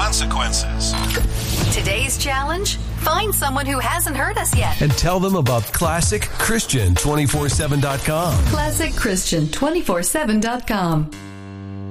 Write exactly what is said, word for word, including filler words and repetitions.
consequences. Today's challenge? Find someone who hasn't heard us yet. And tell them about Classic Christian two forty-seven dot com. Classic Christian two forty-seven dot com.